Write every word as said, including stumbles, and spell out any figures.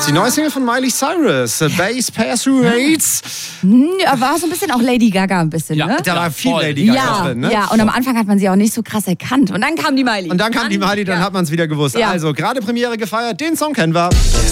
die neue Single von Miley Cyrus, Bass Pass Through Rates. Ja, war so ein bisschen auch Lady Gaga ein bisschen, Ja, ne? Da ja, war viel voll. Lady Gaga Ja, drin, ne? ja, und am Anfang hat man sie auch nicht so krass erkannt. Und dann kam die Miley. Und dann kam die Miley, dann ja. hat man es wieder gewusst. Ja. Also, gerade Premiere gefeiert, den Song kennen wir.